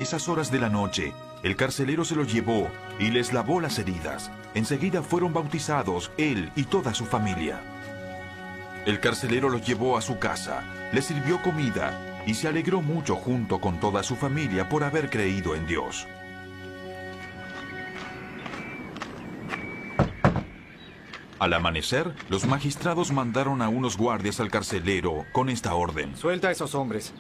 esas horas de la noche, el carcelero se los llevó y les lavó las heridas. Enseguida fueron bautizados él y toda su familia. El carcelero los llevó a su casa, les sirvió comida y se alegró mucho junto con toda su familia por haber creído en Dios. Al amanecer, los magistrados mandaron a unos guardias al carcelero con esta orden: Suelta a esos hombres.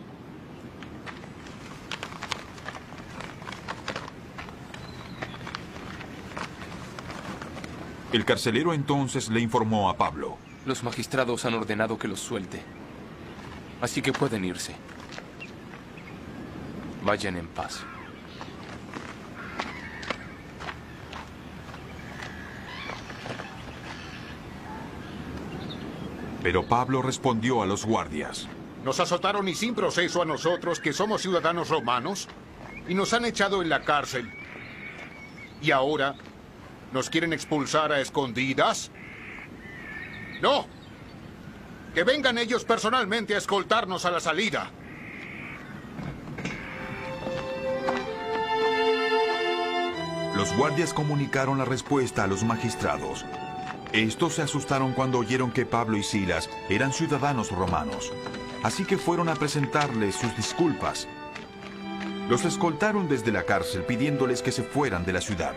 El carcelero entonces le informó a Pablo: Los magistrados han ordenado que los suelte, así que pueden irse. Vayan en paz. Pero Pablo respondió a los guardias: Nos azotaron y sin proceso a nosotros, que somos ciudadanos romanos, y nos han echado en la cárcel. ¿Y ahora nos quieren expulsar a escondidas? ¡No! Que vengan ellos personalmente a escoltarnos a la salida. Los guardias comunicaron la respuesta a los magistrados. Estos se asustaron cuando oyeron que Pablo y Silas eran ciudadanos romanos, así que fueron a presentarles sus disculpas. Los escoltaron desde la cárcel pidiéndoles que se fueran de la ciudad.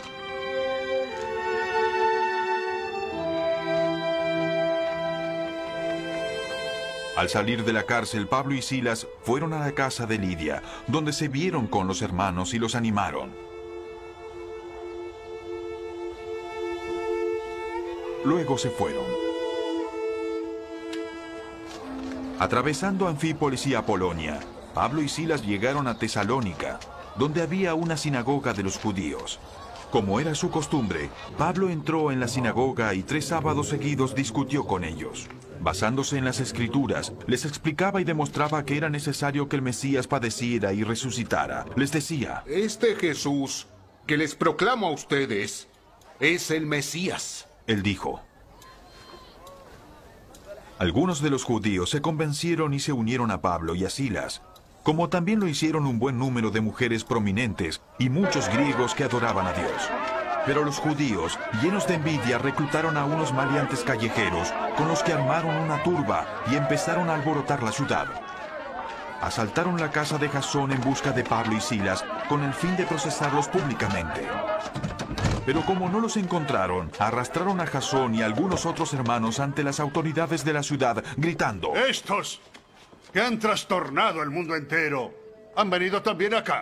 Al salir de la cárcel, Pablo y Silas fueron a la casa de Lidia, donde se vieron con los hermanos y los animaron. Luego se fueron. Atravesando Anfípolis y Apolonia, Pablo y Silas llegaron a Tesalónica, donde había una sinagoga de los judíos. Como era su costumbre, Pablo entró en la sinagoga y 3 sábados seguidos discutió con ellos. Basándose en las Escrituras, les explicaba y demostraba que era necesario que el Mesías padeciera y resucitara. Les decía: Este Jesús que les proclamo a ustedes es el Mesías. Él dijo. Algunos de los judíos se convencieron y se unieron a Pablo y a Silas, como también lo hicieron un buen número de mujeres prominentes y muchos griegos que adoraban a Dios. Pero los judíos, llenos de envidia, reclutaron a unos maleantes callejeros con los que armaron una turba y empezaron a alborotar la ciudad. Asaltaron la casa de Jasón en busca de Pablo y Silas con el fin de procesarlos públicamente. Pero como no los encontraron, arrastraron a Jasón y a algunos otros hermanos ante las autoridades de la ciudad, gritando: Estos que han trastornado el mundo entero han venido también acá.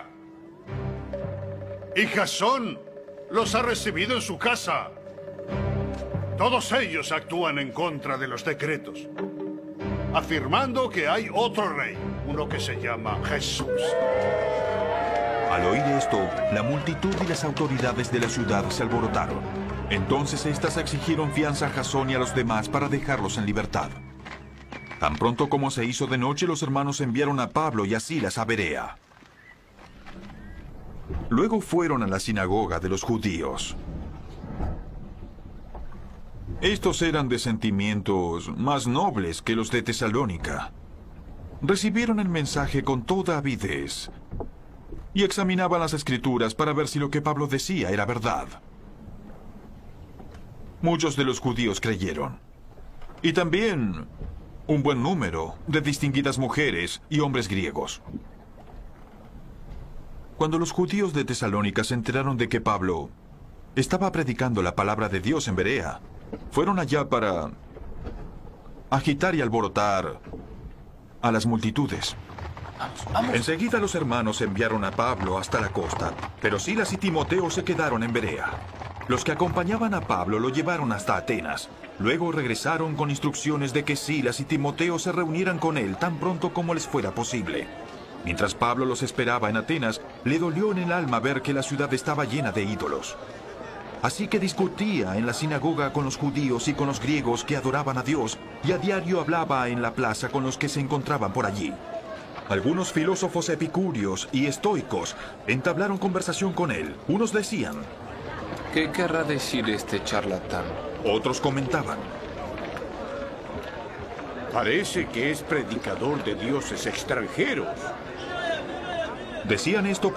Y Jasón los ha recibido en su casa. Todos ellos actúan en contra de los decretos, afirmando que hay otro rey, uno que se llama Jesús. Al oír esto, la multitud y las autoridades de la ciudad se alborotaron. Entonces estas exigieron fianza a Jasón y a los demás para dejarlos en libertad. Tan pronto como se hizo de noche, los hermanos enviaron a Pablo y a Silas a Berea. Luego fueron a la sinagoga de los judíos. Estos eran de sentimientos más nobles que los de Tesalónica. Recibieron el mensaje con toda avidez y examinaban las Escrituras para ver si lo que Pablo decía era verdad. Muchos de los judíos creyeron, y también un buen número de distinguidas mujeres y hombres griegos. Cuando los judíos de Tesalónica se enteraron de que Pablo estaba predicando la palabra de Dios en Berea, fueron allá para agitar y alborotar a las multitudes. Vamos. Enseguida los hermanos enviaron a Pablo hasta la costa, pero Silas y Timoteo se quedaron en Berea. Los que acompañaban a Pablo lo llevaron hasta Atenas. Luego regresaron con instrucciones de que Silas y Timoteo se reunieran con él tan pronto como les fuera posible. Mientras Pablo los esperaba en Atenas, le dolió en el alma ver que la ciudad estaba llena de ídolos. Así que discutía en la sinagoga con los judíos y con los griegos que adoraban a Dios, y a diario hablaba en la plaza con los que se encontraban por allí. Algunos filósofos epicúreos y estoicos entablaron conversación con él. Unos decían: ¿Qué querrá decir este charlatán? Otros comentaban: Parece que es predicador de dioses extranjeros. Decían esto